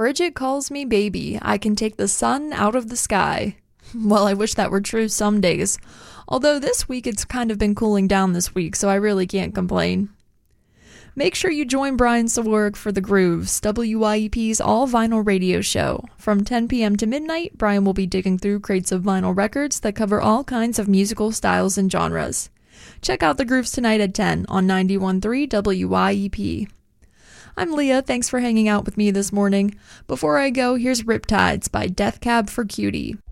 Bridget calls me baby. I can take the sun out of the sky. Well, I wish that were true some days. Although this week it's kind of been cooling down this week, so I really can't complain. Make sure you join Brian Sawarek for The Grooves, WYEP's all-vinyl radio show. From 10 p.m. to midnight, Brian will be digging through crates of vinyl records that cover all kinds of musical styles and genres. Check out The Grooves tonight at 10 on 91.3 WYEP. I'm Leah, thanks for hanging out with me this morning. Before I go, here's Riptides by Death Cab for Cutie.